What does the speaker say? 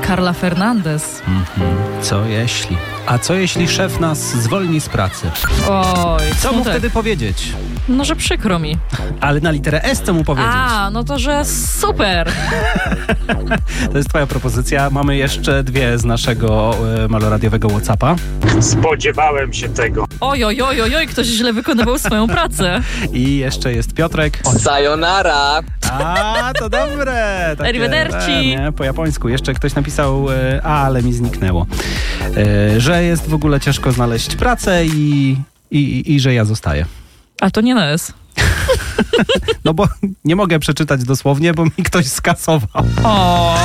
Carla Fernandez. Co jeśli? A co jeśli szef nas zwolni z pracy? Oj, Co mu smutek. wtedy powiedzieć? No, że przykro mi. Ale na literę S co mu powiedzieć? No to, że super. To jest twoja propozycja. Mamy jeszcze dwie z naszego maloradiowego WhatsAppa. Spodziewałem się tego. Oj, ktoś źle wykonywał swoją pracę. I jeszcze jest Piotrek. Sayonara! To dobre! Takie, Arrivederci. nie, po japońsku. Jeszcze ktoś napisał, ale mi zniknęło. Że jest w ogóle ciężko znaleźć pracę i że ja zostaję. A to nie na S. No bo nie mogę przeczytać dosłownie, bo mi ktoś skasował. O.